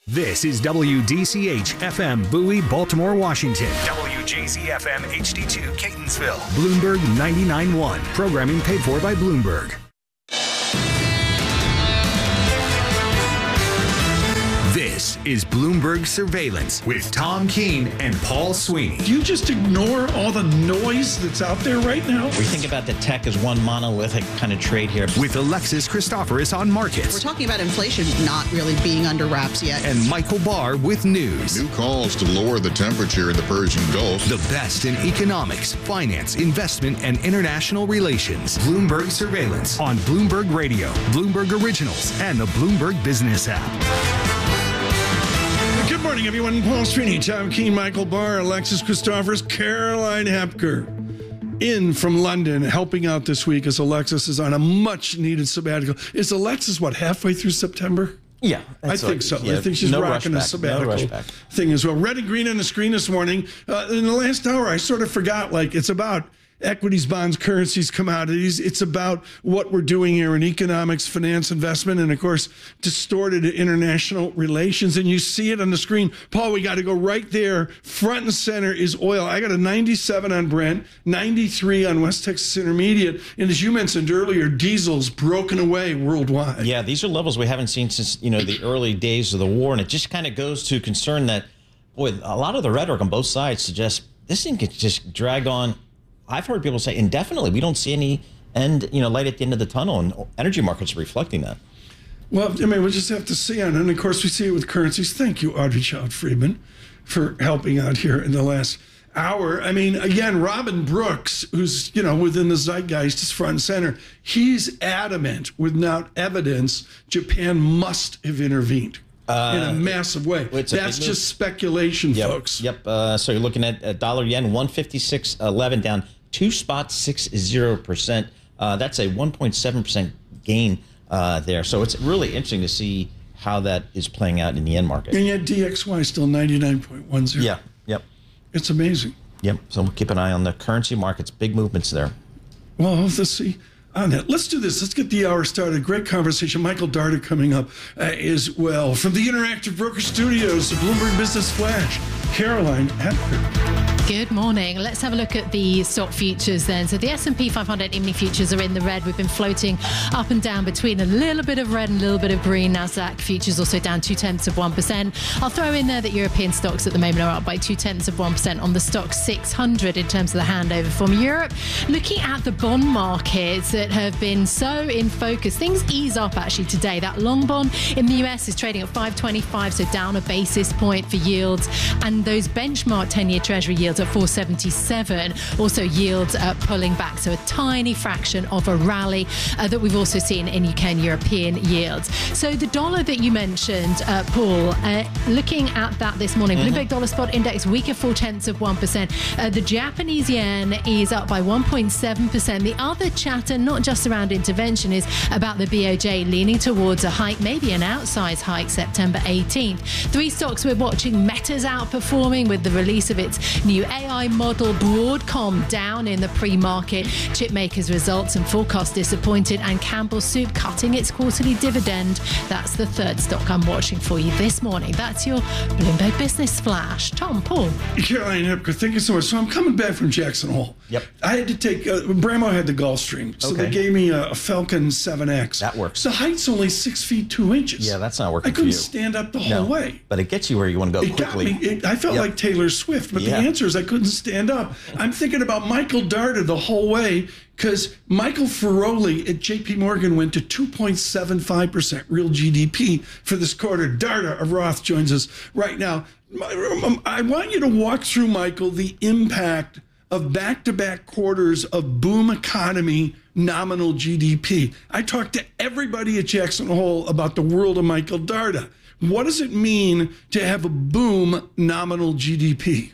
This is WDCH FM Bowie, Baltimore, Washington. WJZ FM HD2 Catonsville. Bloomberg 99.1. Programming paid for by Bloomberg. This is Bloomberg Surveillance with Tom Keene and Paul Sweeney. Do you just ignore all the noise that's out there right now? We think about the tech as one monolithic kind of trade here. With Alexis Christoforous on markets. We're talking about inflation not really being under wraps yet. And Michael Barr with news. New calls to lower the temperature in the Persian Gulf. The best in economics, finance, investment, and international relations. Bloomberg Surveillance on Bloomberg Radio, Bloomberg Originals, and the Bloomberg Business app. Good morning, everyone. Paul Sweeney, Tom Keene, Michael Barr, Alexis Christoforous, Caroline Hepker in from London, helping out this week as Alexis is on a much-needed sabbatical. Is Alexis, halfway through September? Yeah. I think so. Yeah, I think she's rocking a sabbatical thing as well. Red and green on the screen this morning. In the last hour, I sort of forgot, it's about equities, bonds, currencies, commodities. It's about what we're doing here in economics, finance, investment, and, of course, distorted international relations. And you see it on the screen. Paul, we got to go right there. Front and center is oil. I got a 97 on Brent, 93 on West Texas Intermediate. And as you mentioned earlier, diesel's broken away worldwide. Yeah, these are levels we haven't seen since, the early days of the war. And it just kind of goes to concern that, a lot of the rhetoric on both sides suggests this thing could just drag on. I've heard people say indefinitely. We don't see any light at the end of the tunnel, and energy markets are reflecting that. Well, we'll just have to see on it. And, of course, we see it with currencies. Thank you, Audrey Child Friedman, for helping out here in the last hour. Again, Robin Brooks, who's, within the zeitgeist, is front and center. He's adamant, without evidence, Japan must have intervened. In a massive way. That's just speculation, folks. Yep. So you're looking at dollar yen 156.11 down 2.60%. That's a 1.7% gain there. So it's really interesting to see how that is playing out in the yen market. And yet DXY is still 99.10. Yeah. Yep. It's amazing. Yep. So we'll keep an eye on the currency markets. Big movements there. Well, let's see. On that. Let's do this. Let's get the hour started. Great conversation. Michael Darda coming up as well. From the Interactive Broker Studios, the Bloomberg Business Flash, Caroline Hepker. Good morning. Let's have a look at the stock futures then. So the S&P 500 E-mini futures are in the red. We've been floating up and down between a little bit of red and a little bit of green. Nasdaq futures also down 0.2%. I'll throw in there that European stocks at the moment are up by 0.2% on the stock 600 in terms of the handover from Europe. Looking at the bond markets that have been so in focus, things ease up actually today. That long bond in the US is trading at 5.25, so down a basis point for yields. And those benchmark 10-year Treasury yields at 4.77. Also yields pulling back, so a tiny fraction of a rally that we've also seen in UK and European yields. So the dollar that you mentioned, Paul, looking at that this morning, Bloomberg Dollar Spot Index weaker 0.4%. The Japanese yen is up by 1.7%. The other chatter, not just around intervention, is about the BOJ leaning towards a hike, maybe an outsized hike, September 18th. Three stocks we're watching. Meta's outperforming with the release of its new AI model. Broadcom down in the pre-market. Chipmakers results and forecast disappointed. And Campbell Soup cutting its quarterly dividend. That's the third stock I'm watching for you this morning. That's your Bloomberg Business Flash. Tom, Paul. Caroline Hepker, thank you so much. So I'm coming back from Jackson Hole. Yep. I had to take, Brammo had the Gulfstream, so they gave me a Falcon 7X. That works. The height's only 6 feet 2 inches. Yeah, that's not working I couldn't for you. stand up the whole way. But it gets you where you want to go quickly. Got me. I felt like Taylor Swift, but the answer is I couldn't stand up. I'm thinking about Michael Darda the whole way because Michael Ferroli at JP Morgan went to 2.75% real GDP for this quarter. Darda of Roth joins us right now. I want you to walk through, Michael, the impact of back-to-back quarters of boom economy nominal GDP. I talked to everybody at Jackson Hole about the world of Michael Darda. What does it mean to have a boom nominal GDP?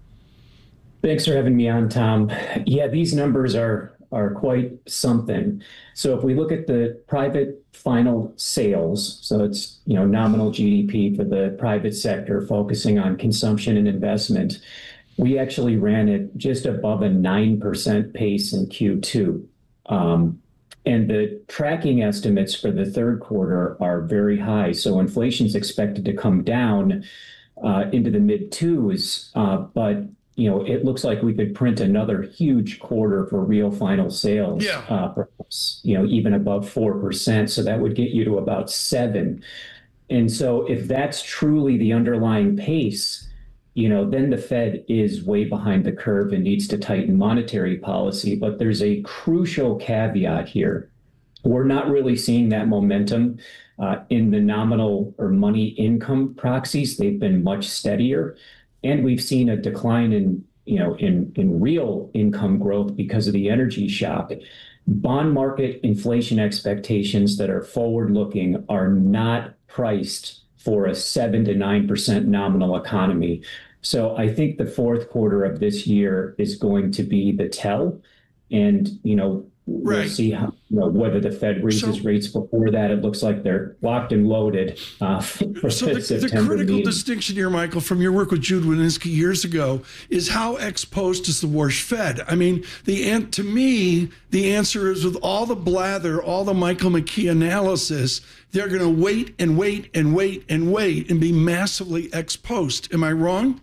Thanks for having me on, Tom. Yeah, these numbers are quite something. So if we look at the private final sales, so it's nominal GDP for the private sector, focusing on consumption and investment, we actually ran it just above a 9% pace in Q2. And the tracking estimates for the third quarter are very high. So inflation is expected to come down into the mid twos, but it looks like we could print another huge quarter for real final sales, perhaps, even above 4%. So that would get you to about 7%. And so if that's truly the underlying pace, then the Fed is way behind the curve and needs to tighten monetary policy. But there's a crucial caveat here. We're not really seeing that momentum in the nominal or money income proxies. They've been much steadier. And we've seen a decline in real income growth because of the energy shock. Bond market inflation expectations that are forward-looking are not priced for a 7 to 9% nominal economy. So I think the fourth quarter of this year is going to be the tell. And, we'll see how, whether the Fed raises rates before that. It looks like they're locked and loaded for the critical distinction here, Michael, from your work with Jude Wanniski years ago, is how ex post is the Warsh Fed? I mean, to me, the answer is, with all the blather, all the Michael McKee analysis, they're going to wait and wait and wait and wait and be massively ex post. Am I wrong?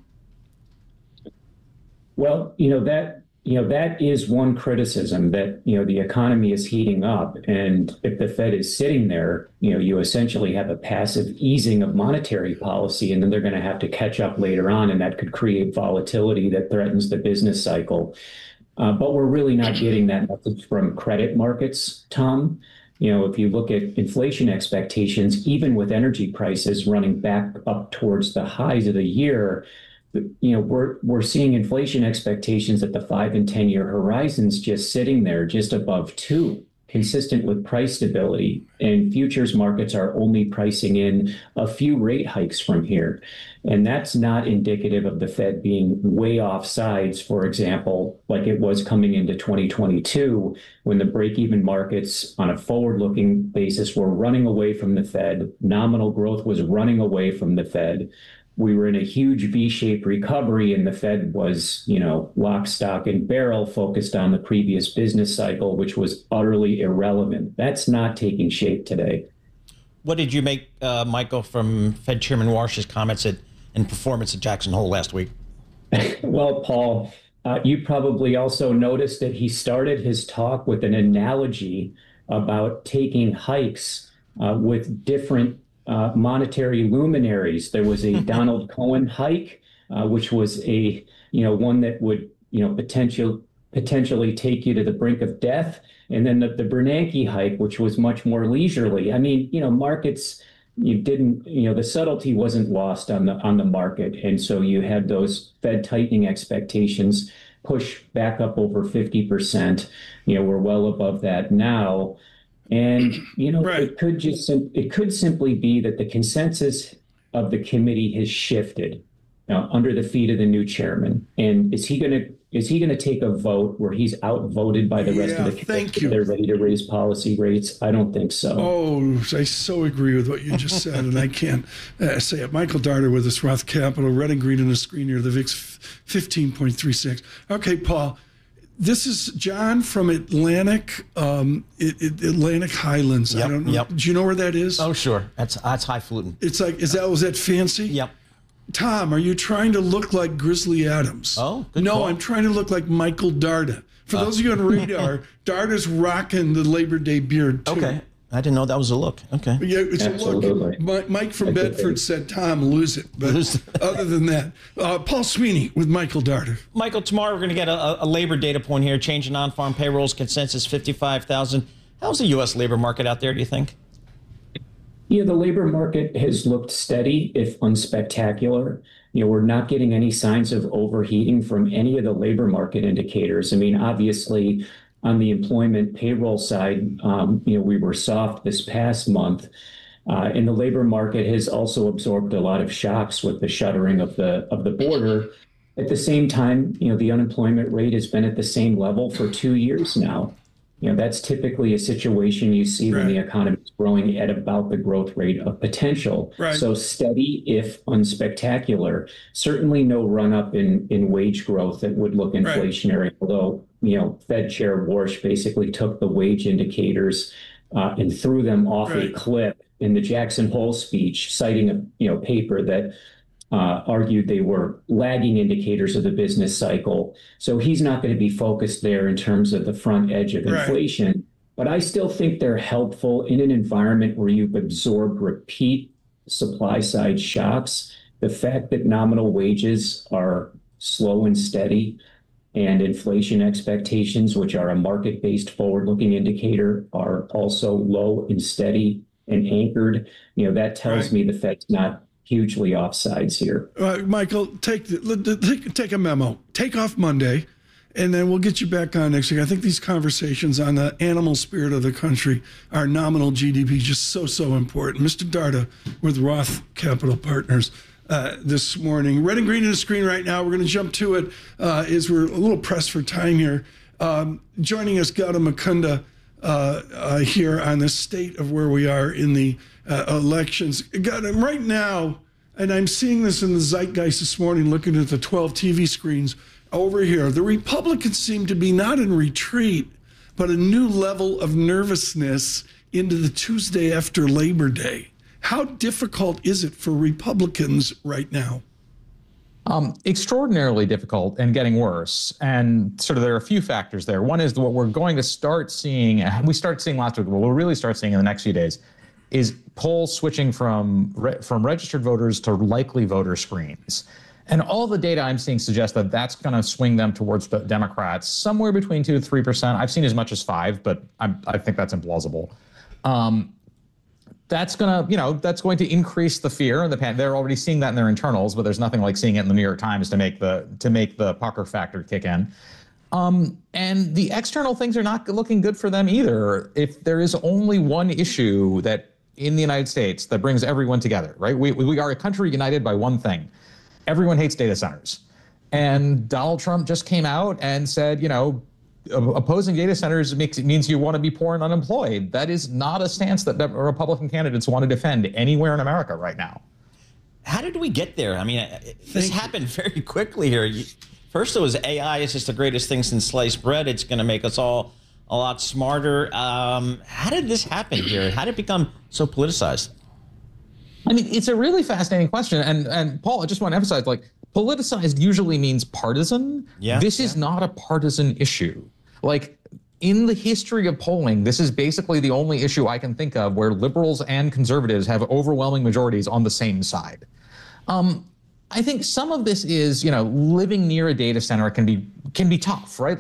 Well, that is one criticism, that, the economy is heating up. And if the Fed is sitting there, you essentially have a passive easing of monetary policy, and then they're going to have to catch up later on. And that could create volatility that threatens the business cycle. But we're really not getting that message from credit markets, Tom. If you look at inflation expectations, even with energy prices running back up towards the highs of the year, we're seeing inflation expectations at the 5 and 10-year horizons just sitting there, just above 2, consistent with price stability. And futures markets are only pricing in a few rate hikes from here. And that's not indicative of the Fed being way off sides, for example, like it was coming into 2022, when the break-even markets on a forward-looking basis were running away from the Fed. Nominal growth was running away from the Fed. We were in a huge V-shaped recovery, and the Fed was, lock, stock, and barrel, focused on the previous business cycle, which was utterly irrelevant. That's not taking shape today. What did you make, Michael, from Fed Chairman Warsh's comments and performance at Jackson Hole last week? Well, Paul, you probably also noticed that he started his talk with an analogy about taking hikes with different monetary luminaries. There was a Donald Cohen hike, which was a one that would potentially take you to the brink of death, and then the Bernanke hike, which was much more leisurely. I mean, markets, the subtlety wasn't lost on the market, and so you had those Fed tightening expectations push back up over 50%. We're well above that now. And, right. It could simply be that the consensus of the committee has shifted under the feet of the new chairman. And is he going to take a vote where he's outvoted by the rest of the committee? Thank you. They're ready to raise policy rates? I don't think so. Oh, I so agree with what you just said. And I can't say it. Michael Darder with us, Roth Capital, red and green on the screen here, the VIX 15.36. Okay, Paul. This is John from Atlantic Highlands. Yep, I don't know. Yep. Do you know where that is? Oh, sure. That's highfalutin. It's like, was that fancy? Yep. Tom, are you trying to look like Grizzly Adams? Oh, good No, call. I'm trying to look like Michael Darda. For those of you on radar, Darda's rocking the Labor Day beard, too. Okay. I didn't know that was a look. Okay. Yeah, it's Absolutely. a look. Mike from Bedford said, Tom, lose it. But other than that, Paul Sweeney with Michael Darder. Michael, tomorrow we're going to get a labor data point here. Change in non-farm payrolls, consensus 55,000. How's the U.S. labor market out there, do you think? Yeah, the labor market has looked steady, if unspectacular. We're not getting any signs of overheating from any of the labor market indicators. I mean, obviously, on the employment payroll side, we were soft this past month. And the labor market has also absorbed a lot of shocks with the shuttering of the border. At the same time, the unemployment rate has been at the same level for 2 years now. That's typically a situation you see when the economy is growing at about the growth rate of potential. Right. So steady, if unspectacular. Certainly no run up in wage growth that would look inflationary, although, Fed Chair Warsh basically took the wage indicators and threw them off a cliff in the Jackson Hole speech, citing a paper that argued they were lagging indicators of the business cycle. So he's not going to be focused there in terms of the front edge of inflation. But I still think they're helpful in an environment where you've absorbed repeat supply side shocks. The fact that nominal wages are slow and steady and inflation expectations, which are a market-based forward-looking indicator, are also low and steady and anchored. That tells me the Fed's not hugely offsides here. Michael, take a memo. Take off Monday, and then we'll get you back on next week. I think these conversations on the animal spirit of the country, our nominal GDP, just so important. Mr. Darda with Roth Capital Partners this morning. Red and green on the screen right now. We're going to jump to it as we're a little pressed for time here. Joining us, Gautam Mukunda, here on the state of where we are in the elections. Gautam, right now, and I'm seeing this in the zeitgeist this morning, looking at the 12 TV screens over here, the Republicans seem to be not in retreat, but a new level of nervousness into the Tuesday after Labor Day. How difficult is it for Republicans right now? Extraordinarily difficult and getting worse. And sort of there are a few factors there. One is what we're going to start seeing, we started seeing last week, but we'll really start seeing in the next few days, is polls switching from registered voters to likely voter screens. And all the data I'm seeing suggests that that's going to swing them towards the Democrats, somewhere between 2 to 3%. I've seen as much as 5%, but I think that's implausible. That's going to increase the fear and the panic. They're already seeing that in their internals, but there's nothing like seeing it in the New York Times to make the pucker factor kick in. And the external things are not looking good for them either. If there is only one issue that in the United States that brings everyone together, right? We are a country united by one thing. Everyone hates data centers. And Donald Trump just came out and said, opposing data centers means you want to be poor and unemployed. That is not a stance that Republican candidates want to defend anywhere in America right now. How did we get there? I mean, this happened very quickly here. First, it was AI is just the greatest thing since sliced bread. It's going to make us all a lot smarter. How did this happen here? How did it become so politicized? I mean, it's a really fascinating question. And Paul, I just want to emphasize, politicized usually means partisan. This is not a partisan issue. In the history of polling, this is basically the only issue I can think of where liberals and conservatives have overwhelming majorities on the same side. I think some of this is, living near a data center can be tough, right?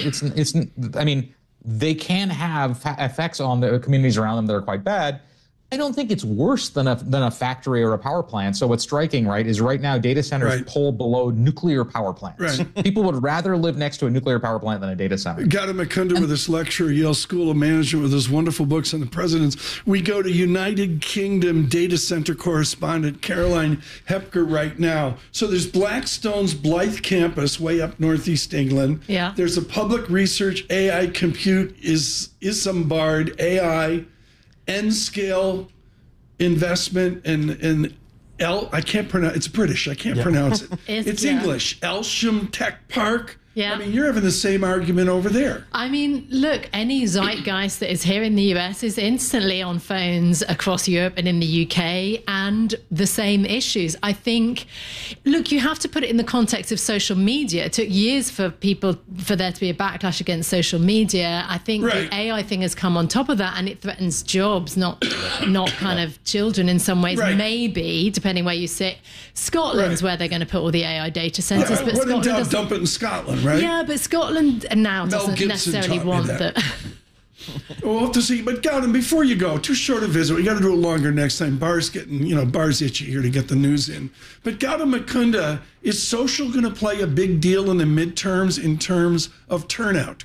They can have effects on the communities around them that are quite bad. I don't think it's worse than a factory or a power plant. So what's striking, right, is right now data centers pull below nuclear power plants. Right. People would rather live next to a nuclear power plant than a data center. Gautam Mukunda with this lecture at Yale School of Management with his wonderful books on the presidents. We go to United Kingdom data center correspondent Caroline Hepker right now. So there's Blackstone's Blythe campus way up northeast England. Yeah. There's a public research AI compute is Isambard AI N-scale investment in I can't pronounce, it's British, I can't pronounce it. It's English. Elsham Tech Park. Yeah. I mean, you're having the same argument over there. I mean, look, any zeitgeist that is here in the US is instantly on phones across Europe and in the UK, and the same issues. I think, look, you have to put it in the context of social media. It took years for there to be a backlash against social media. I think the AI thing has come on top of that, and it threatens jobs, not kind of children in some ways. Maybe, depending where you sit. Scotland's where they're going to put all the AI data centers. But Scotland doesn't dump it in Scotland. Right? Yeah, but Scotland now doesn't necessarily want that. We'll have to see. But Gautam, before you go, too short a visit. We got to do it longer next time. Bar's itchy here to get the news in. But Gautam Mukunda, is social going to play a big deal in the midterms in terms of turnout?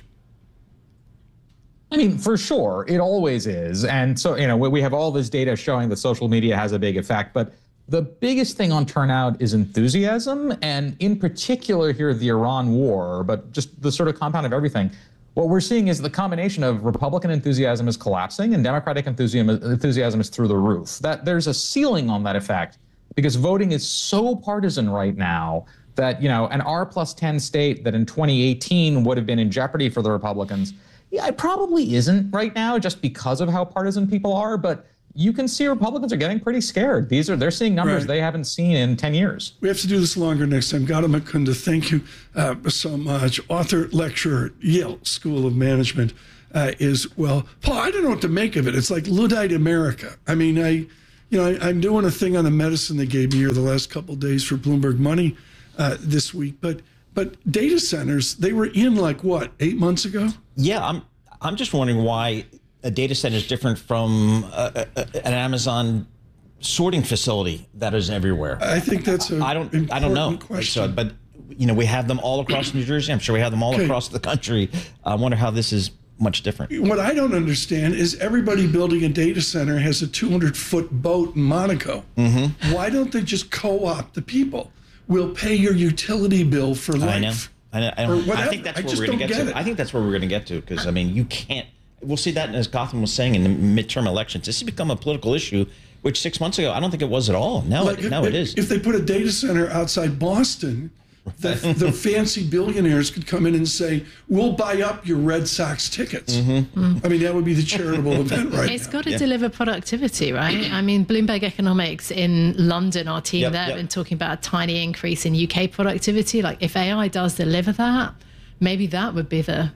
I mean, for sure, it always is. And so, we have all this data showing that social media has a big effect, but the biggest thing on turnout is enthusiasm, and in particular here, the Iran war, but just the sort of compound of everything. What we're seeing is the combination of Republican enthusiasm is collapsing and Democratic enthusiasm is through the roof. That there's a ceiling on that effect because voting is so partisan right now that, an R+10 state that in 2018 would have been in jeopardy for the Republicans, it probably isn't right now just because of how partisan people are, but you can see Republicans are getting pretty scared. They're seeing numbers they haven't seen in 10 years. We have to do this longer next time. Gautam Mukunda, thank you so much. Author, lecturer, Yale School of Management Paul, I don't know what to make of it. It's like Luddite America. I mean, I'm doing a thing on the medicine they gave me here the last couple of days for Bloomberg Money this week. But data centers, they were in 8 months ago? Yeah, I'm just wondering why a data center is different from an Amazon sorting facility that is everywhere. I think that's I don't know. Question. But we have them all across New Jersey. I'm sure we have them all across the country. I wonder how this is much different. What I don't understand is everybody building a data center has a 200-foot boat in Monaco. Mm-hmm. Why don't they just co-opt the people? We'll pay your utility bill for life. I know. I think that's where we're going to get to. I think that's where we're going to get to because you can't. We'll see that, as Gautam was saying, in the midterm elections. This has become a political issue, which 6 months ago, I don't think it was at all. Now it is. If they put a data center outside Boston, the fancy billionaires could come in and say, we'll buy up your Red Sox tickets. Mm-hmm. I mean, that would be the charitable event It's got to deliver productivity, right? I mean, Bloomberg Economics in London, our team there, have been talking about a tiny increase in UK productivity. If AI does deliver that, maybe that would be the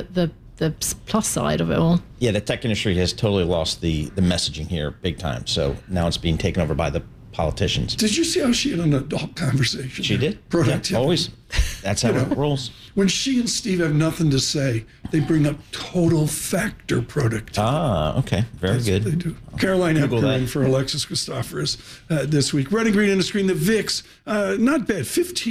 plus side of it all. Yeah, the tech industry has totally lost the messaging here big time. So now it's being taken over by the politicians. Did you see how she had an adult conversation? She did. Productivity. Yeah, always. That's how it rolls. When she and Steve have nothing to say, they bring up total factor productivity. Ah, okay. That's good. What they do. Caroline Hepker in for Alexis Christoforous this week. Red and green on the screen. The VIX, not bad,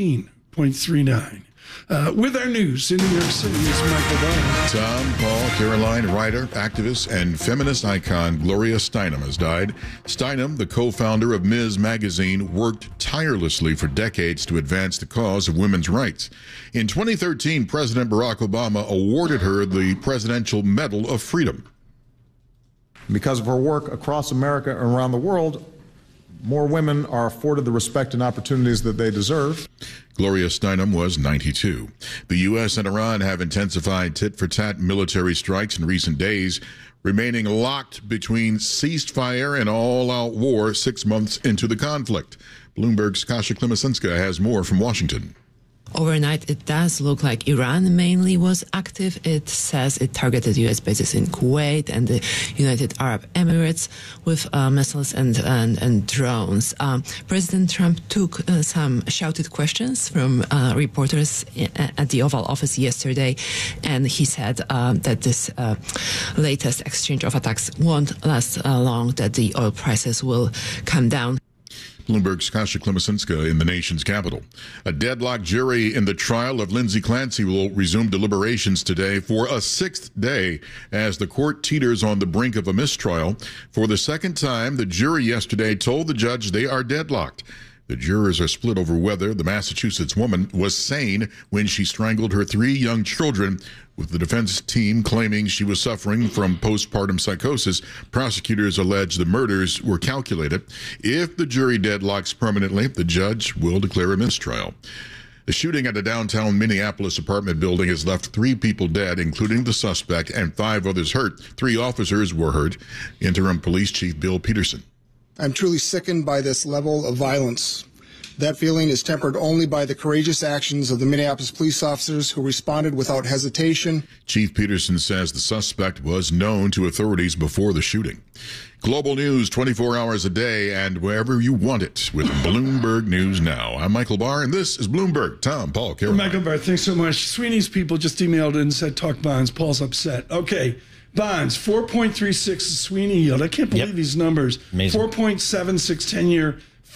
15.39. With our news in New York City is Michael Barr. Tom, Paul, Caroline, writer, activist, and feminist icon Gloria Steinem has died. Steinem, the co-founder of Ms. Magazine, worked tirelessly for decades to advance the cause of women's rights. In 2013, President Barack Obama awarded her the Presidential Medal of Freedom. Because of her work across America and around the world, more women are afforded the respect and opportunities that they deserve. Gloria Steinem was 92. The U.S. and Iran have intensified tit-for-tat military strikes in recent days, remaining locked between ceasefire and all-out war 6 months into the conflict. Bloomberg's Kasia Klimasinska has more from Washington. Overnight, it does look like Iran mainly was active. It says it targeted U.S. bases in Kuwait and the United Arab Emirates with missiles and drones. President Trump took some shouted questions from reporters at the Oval Office yesterday, and he said that this latest exchange of attacks won't last long, that the oil prices will come down. Bloomberg's Kasia Klimasinska in the nation's capital. A deadlocked jury in the trial of Lindsay Clancy will resume deliberations today for a sixth day as the court teeters on the brink of a mistrial. For the second time, the jury yesterday told the judge they are deadlocked. The jurors are split over whether the Massachusetts woman was sane when she strangled her 3 young children, with the defense team claiming she was suffering from postpartum psychosis. Prosecutors allege the murders were calculated. If the jury deadlocks permanently, the judge will declare a mistrial. The shooting at a downtown Minneapolis apartment building has left 3 people dead, including the suspect, and 5 others hurt. 3 officers were hurt. Interim Police Chief Bill Peterson. I'm truly sickened by this level of violence. That feeling is tempered only by the courageous actions of the Minneapolis police officers who responded without hesitation. Chief Peterson says the suspect was known to authorities before the shooting. Global news 24 hours a day and wherever you want it with Bloomberg News Now. I'm Michael Barr, and this is Bloomberg. Tom, Paul, Caroline. Michael Barr, thanks so much. Sweeney's people just emailed in and said, talk bonds. Paul's upset. Okay. Bonds, 4.36 Sweeney yield. I can't believe these numbers. Amazing. 4.76 10-year,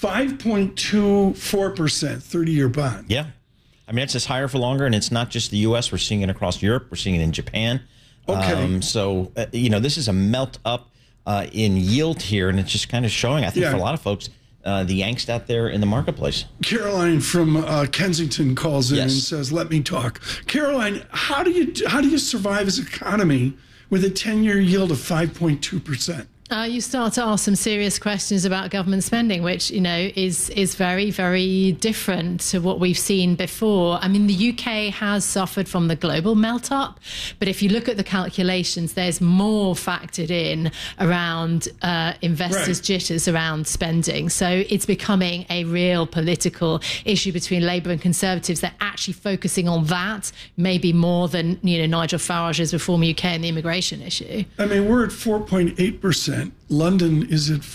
5.24% 30-year bond. Yeah. I mean, it's just higher for longer, and it's not just the U.S. We're seeing it across Europe. We're seeing it in Japan. Okay. This is a melt up in yield here, and it's just kind of showing, I think, for a lot of folks, the angst out there in the marketplace. Caroline from Kensington calls in and says, "Let me talk." Caroline, how do you survive as an economy with a 10-year yield of 5.2%? You start to ask some serious questions about government spending, which, is very, very different to what we've seen before. I mean, the UK has suffered from the global melt-up, but if you look at the calculations, there's more factored in around investors' jitters around spending. So it's becoming a real political issue between Labour and Conservatives. They're actually focusing on that, maybe more than, Nigel Farage's Reform UK and the immigration issue. I mean, we're at 4.8%. London is at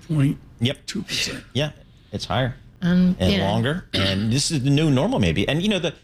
5.2%. Yeah, it's higher and longer. And this is the new normal, maybe. And, the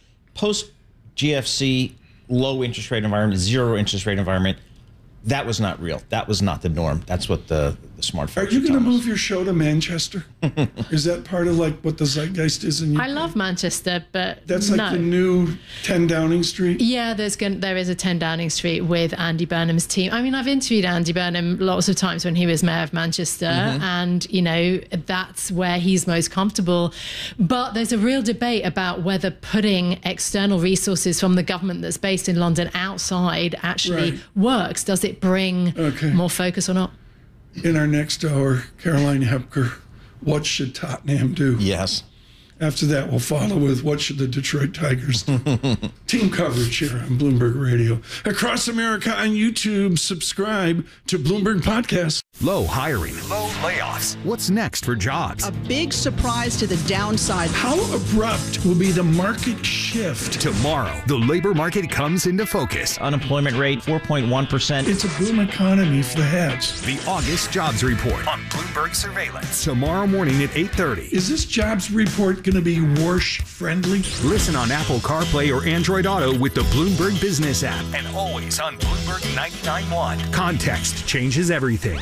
post-GFC low interest rate environment, zero interest rate environment, that was not real. That was not the norm. That's what the smartphone. Are you going to move your show to Manchester? Is that part of what the zeitgeist is in UK? I love Manchester, but that's like the new 10 Downing Street. Yeah, there is a 10 Downing Street with Andy Burnham's team. I mean, I've interviewed Andy Burnham lots of times when he was mayor of Manchester, and that's where he's most comfortable. But there's a real debate about whether putting external resources from the government that's based in London outside actually works. Does it bring more focus or not? In our next hour, Caroline Hepker, what should Tottenham do? Yes. After that, we'll follow with what should the Detroit Tigers do? Team coverage here on Bloomberg Radio. Across America on YouTube, subscribe to Bloomberg Podcast. Low hiring. Low layoffs. What's next for jobs? A big surprise to the downside. How abrupt will be the market shift? Tomorrow, the labor market comes into focus. Unemployment rate, 4.1%. It's a boom economy for the heads. The August Jobs Report on Bloomberg Surveillance. Tomorrow morning at 8:30. Is this jobs report going to be Warsh friendly? Listen on Apple CarPlay or Android Auto with the Bloomberg Business app. And always on Bloomberg 99.1. Context changes everything.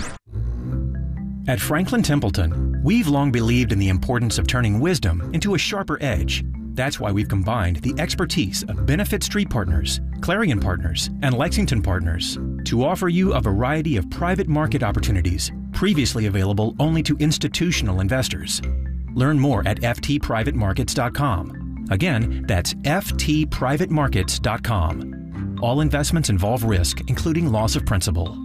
At Franklin Templeton, we've long believed in the importance of turning wisdom into a sharper edge. That's why we've combined the expertise of Benefit Street Partners, Clarion Partners, and Lexington Partners to offer you a variety of private market opportunities previously available only to institutional investors. Learn more at ftprivatemarkets.com. Again, that's ftprivatemarkets.com. All investments involve risk, including loss of principal.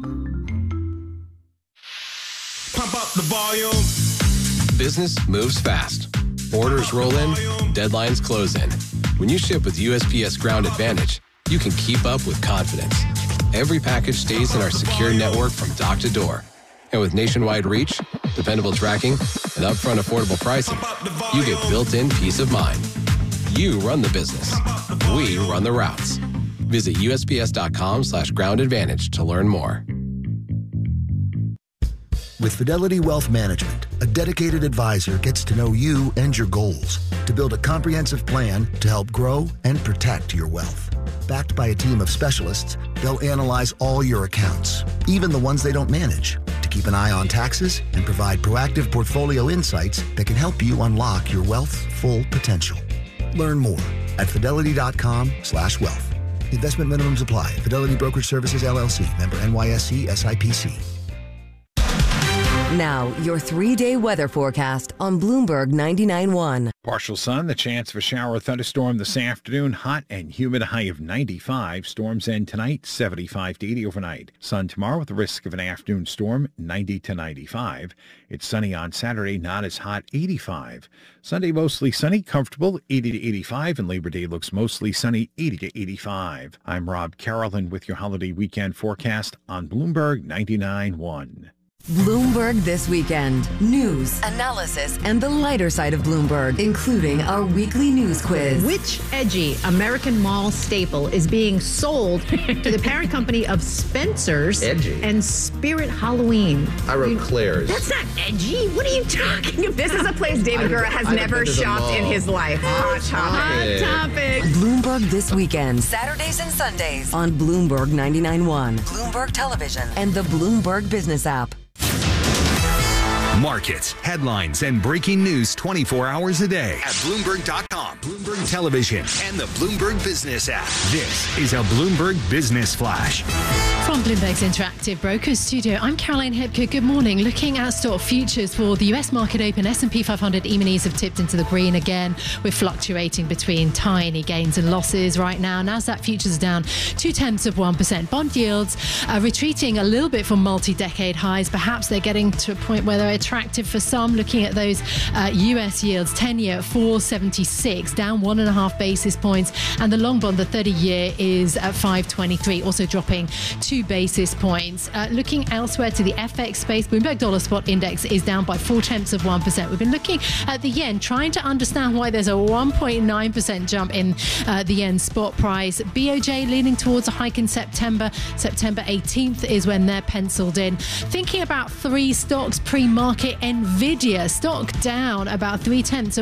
Pump up the volume. Business moves fast. Orders roll in, deadlines close in. When you ship with USPS Ground Advantage, you can keep up with confidence. Every package stays in our secure network from dock to door. And with nationwide reach, dependable tracking, and upfront affordable pricing, you get built-in peace of mind. You run the business. We run the routes. Visit USPS.com/Ground Advantage to learn more. With Fidelity Wealth Management, a dedicated advisor gets to know you and your goals to build a comprehensive plan to help grow and protect your wealth. Backed by a team of specialists, they'll analyze all your accounts, even the ones they don't manage, to keep an eye on taxes and provide proactive portfolio insights that can help you unlock your wealth's full potential. Learn more at fidelity.com/wealth. Investment minimums apply. Fidelity Brokerage Services, LLC. Member NYSE SIPC. Now, your 3-day weather forecast on Bloomberg 99.1. Partial sun, the chance of a shower or thunderstorm this afternoon. Hot and humid, a high of 95. Storms end tonight, 75 to 80 overnight. Sun tomorrow with the risk of an afternoon storm, 90 to 95. It's sunny on Saturday, not as hot, 85. Sunday mostly sunny, comfortable, 80 to 85. And Labor Day looks mostly sunny, 80 to 85. I'm Rob Carolyn with your holiday weekend forecast on Bloomberg 99.1. Bloomberg This Weekend. News, analysis, and the lighter side of Bloomberg, including our weekly news quiz. Which edgy American mall staple is being sold to the parent company of Spencer's and Spirit Halloween? I wrote Claire's. That's not edgy. What are you talking about? This is a place David Gura has never shopped in his life. Hot topic. Bloomberg This Weekend. Saturdays and Sundays on Bloomberg 99.1, Bloomberg Television, and the Bloomberg Business app. Markets, headlines, and breaking news 24 hours a day at Bloomberg.com, Bloomberg Television, and the Bloomberg Business app. This is a Bloomberg Business Flash. From Bloomberg's Interactive Brokers Studio, I'm Caroline Hipker. Good morning. Looking at stock futures for the US market open, S&P 500 E-minis have tipped into the green again. We're fluctuating between tiny gains and losses right now. NASDAQ futures are down 0.2%. Bond yields are retreating a little bit from multi-decade highs. Perhaps they're getting to a point where they're attractive for some. Looking at those US yields, 10-year at 4.76, down 1.5 basis points. And the long bond, the 30-year, is at 5.23, also dropping 2 basis points. Looking elsewhere to the FX space, Bloomberg Dollar Spot Index is down by 0.4%. We've been looking at the yen, trying to understand why there's a 1.9% jump in the yen spot price. BOJ leaning towards a hike in September. September 18th is when they're penciled in. Thinking about 3 stocks pre-market, Nvidia stock down about 0.3%.